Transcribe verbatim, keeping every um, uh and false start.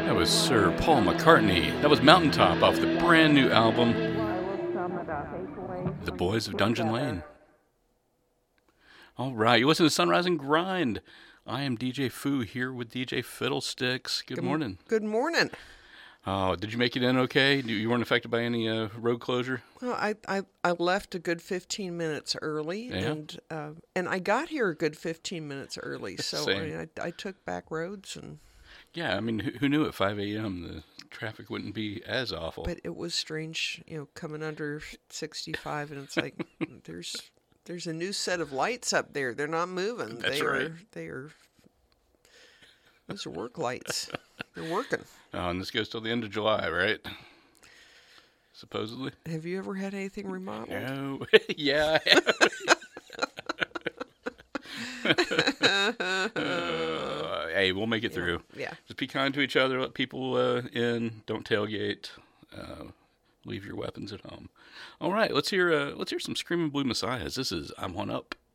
That was Sir Paul McCartney. That was Mountaintop off the brand new album, The Boys of Dungeon Lane. All right, you listen to Sunrise and Grind. I am D J Foo here with D J Fiddlesticks. Good, Good morning. Good morning. Oh, did you make it in okay? You weren't affected by any uh, road closure? Well, I, I, I left a good fifteen minutes early, Yeah. and uh, and I got here a good fifteen minutes early. So I, Same. mean, I I took back roads, and Yeah, I mean, who, who knew at five a.m. the traffic wouldn't be as awful? but it was strange, you know, coming under sixty-five, and it's like there's there's a new set of lights up there. They're not moving. That's they right. are they are those are work lights. They're working. Oh, and this goes till the end of July, right? Supposedly. Have you ever had anything remodeled? No. Yeah. uh, hey, we'll make it through. Yeah. Just be kind to each other. Let people uh, in. Don't tailgate. Uh, leave your weapons at home. All right, let's hear. Uh, let's hear some Screaming Blue Messiahs. This is "I'm One Up."